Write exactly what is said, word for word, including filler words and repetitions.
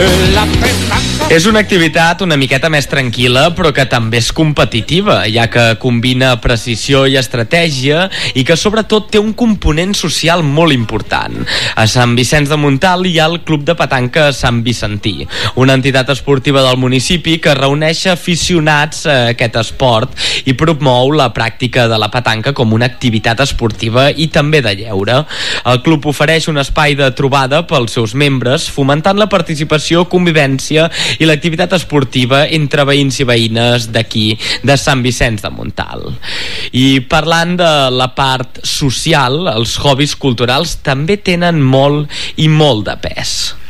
La petanca. És una activitat una miqueta més tranquil·la, però que també és competitiva, ja que combina precisió i estratègia i que sobretot té un component social molt important. A Sant Vicenç de Montalt hi ha el Club de Petanca Sant Vicentí, una entitat esportiva del municipi que reuneix aficionats a aquest esport i promou la pràctica de la petanca com una activitat esportiva i també de lleure. El club ofereix un espai de trobada pels seus membres, fomentant la participació, convivència i l'activitat esportiva entre veïns i veïnes d'aquí, de Sant Vicenç de Montalt. I parlant de la part social, els hobbies culturals també tenen molt i molt de pes.